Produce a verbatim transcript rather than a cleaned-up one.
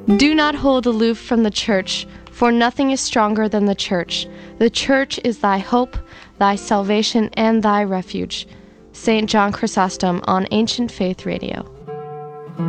Do not hold aloof from the church, for nothing is stronger than the church. The church is thy hope, thy salvation, and thy refuge. Saint John Chrysostom on Ancient Faith Radio.